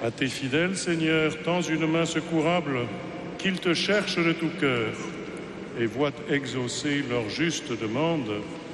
À tes fidèles, Seigneur, tends une main secourable, qu'ils te cherchent de tout cœur et voient exaucer leur juste demande